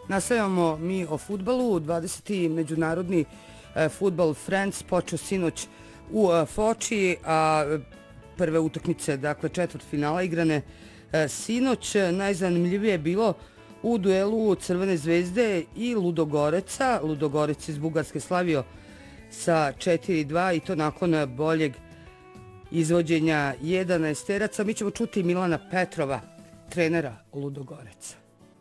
Nastavljamo mi o fudbalu. 20. međunarodni Football Friends počeo sinoć u Foči, a prve utakmice, dakle četvrtfinala igrane sinoć. Najzanimljivije je bilo u duelu Crvene zvezde i Ludogoreca. Ludogorec iz Bugarske slavio sa 4-2 i to nakon boljeg izvođenja 11-teraca. Mi ćemo čuti Milana Petrova, trenera Ludogoreca.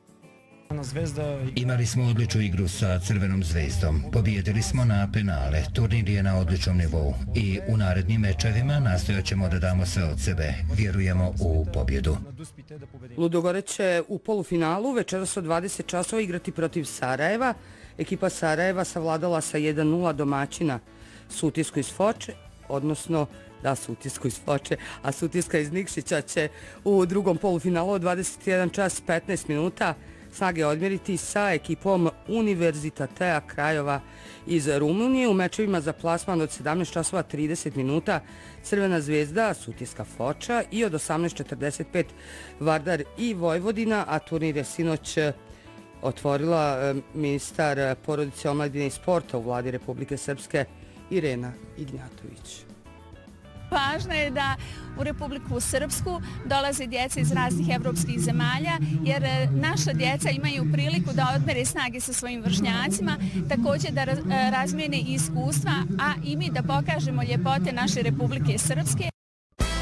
Imali smo odličnu igru sa Crvenom zvezdom. Pobijedili smo na penale. Turnir je na odličnom nivou i u narednim mečevima nastojat ćemo da damo sve od sebe. Vjerujemo u pobjedu. Ludogorec će u polufinalu večeras od 20 časova igrati protiv Sarajeva. Ekipa Sarajeva savladala sa 1-0 domaćina Sutjesku iz Foče, odnosno Sutjesku iz Foče, a Sutjeska iz Nikšića će u drugom polufinalu od 21 čas 15 minuta snage odmjeriti sa ekipom Univerzitatea Krajova iz Rumunije. U mečevima za plasman od 17 časova 30 minuta Crvena zvezda, Sutjeska Foča i od 18:45 Vardar i Vojvodina, a turnir je sinoć otvorila ministar porodice, omladine i sporta u vladi Republike Srpske Irena Ignjatović. Važno je da u Republiku Srpsku dolaze djeca iz raznih evropskih zemalja, jer naša djeca imaju priliku da odmere snage sa svojim vršnjacima, također da razmijene iskustva, a i mi da pokažemo ljepote naše Republike Srpske.